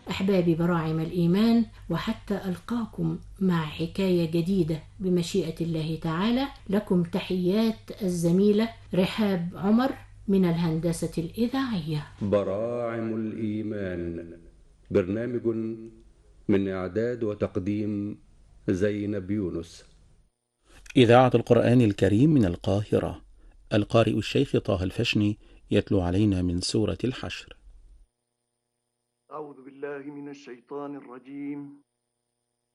أحبابي براعم الإيمان، وحتى ألقاكم مع حكاية جديدة بمشيئة الله تعالى، لكم تحيات الزميلة رحاب عمر من الهندسة الإذاعية. براعم الإيمان، برنامج من إعداد وتقديم زينب يونس. إذاعة القرآن الكريم من القاهرة. القارئ الشيخ طه الفشني يتلو علينا من سورة الحشر. أعوذ بالله من الشيطان الرجيم.